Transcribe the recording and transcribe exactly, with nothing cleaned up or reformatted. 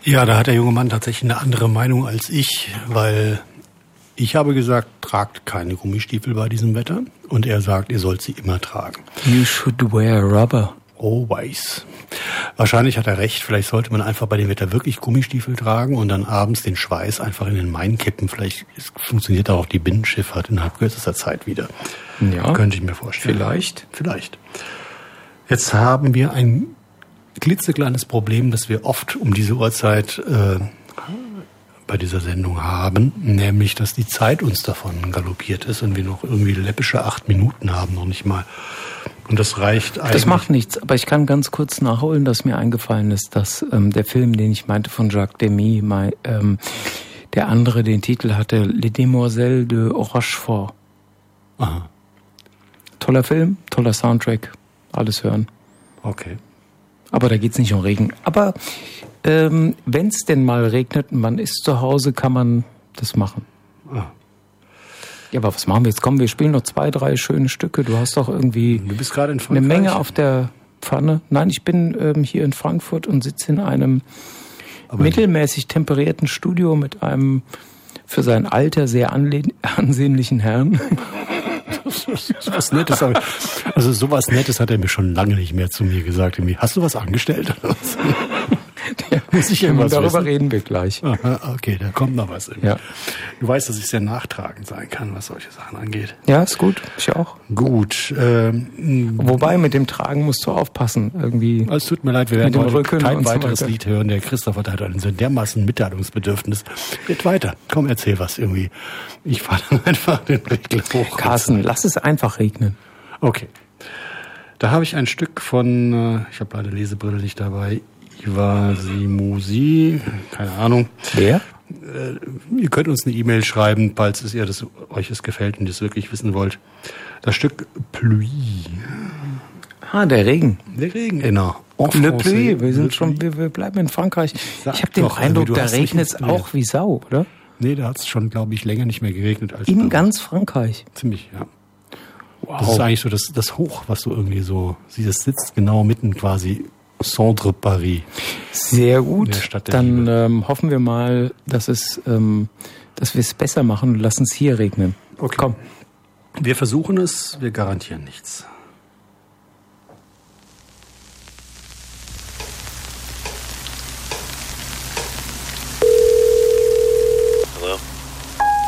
Ja, da hat der junge Mann tatsächlich eine andere Meinung als ich, weil ich habe gesagt, tragt keine Gummistiefel bei diesem Wetter. Und er sagt, ihr sollt sie immer tragen. You should wear rubber. Always. Wahrscheinlich hat er recht. Vielleicht sollte man einfach bei dem Wetter wirklich Gummistiefel tragen und dann abends den Schweiß einfach in den Main kippen. Vielleicht funktioniert auch die Binnenschifffahrt innerhalb kürzester Zeit wieder. Ja. Könnte ich mir vorstellen. Vielleicht. Vielleicht. Jetzt haben wir ein klitzekleines Problem, das wir oft um diese Uhrzeit äh, bei dieser Sendung haben, nämlich, dass die Zeit uns davon galoppiert ist und wir noch irgendwie läppische acht Minuten haben, noch nicht mal. Und das reicht eigentlich. Das macht nichts, aber ich kann ganz kurz nachholen, dass mir eingefallen ist, dass ähm, der Film, den ich meinte von Jacques Demy, mein, ähm, der andere den Titel hatte, Les Demoiselles de Rochefort. Aha. Toller Film, toller Soundtrack, alles hören. Okay. Aber da geht's nicht um Regen. Aber ähm, wenn es denn mal regnet und man ist zu Hause, kann man das machen. Ah. Ja, aber was machen wir jetzt? Komm, wir spielen noch zwei, drei schöne Stücke. Du hast doch irgendwie Du bist gerade in Frankreich. eine Menge auf der Pfanne. Nein, ich bin ähm, hier in Frankfurt und sitze in einem aber mittelmäßig temperierten Studio mit einem für sein Alter sehr anle- ansehnlichen Herrn. Was Nettes, aber, also sowas Nettes hat er mir schon lange nicht mehr zu mir gesagt. Hast du was angestellt? Ja, muss ich irgendwas darüber wissen? Reden wir gleich. Aha, okay, da kommt noch was. Ja. Du weißt, dass ich sehr nachtragend sein kann, was solche Sachen angeht. Ja, ist gut. Ich auch. Gut. Ähm, Wobei, mit dem Tragen musst du aufpassen. Irgendwie. Es tut mir leid, wir werden heute Rücken kein weiteres so Lied hören. Der Christoph hat halt ein so dermaßen Mitteilungsbedürfnis. Geht weiter. Komm, erzähl was irgendwie. Ich fahre dann einfach den Regler hoch. Carsten, lass es einfach regnen. Okay. Da habe ich ein Stück von, ich habe leider Lesebrille nicht dabei, Iva Simosi, keine Ahnung. Wer? Äh, ihr könnt uns eine E-Mail schreiben, falls es ihr das, euch es gefällt und ihr es wirklich wissen wollt. Das Stück Pluie. Ah, der Regen. Der Regen, genau. Le Pluie, wir sind schon, wir, wir bleiben in Frankreich. Sag ich habe den doch, Eindruck, also, da regnet es auch wie Sau, oder? Nee, da hat es schon, glaube ich, länger nicht mehr geregnet als in bei ganz Frankreich. Ziemlich, ja. Wow. Das ist eigentlich so das, das Hoch, was du irgendwie so siehst. Das sitzt genau mitten quasi Centre Paris. Sehr gut. In der Stadt der Dann ähm, hoffen wir mal, dass es, ähm, dass wir es besser machen und lassen es hier regnen. Okay. Komm. Wir versuchen es, wir garantieren nichts.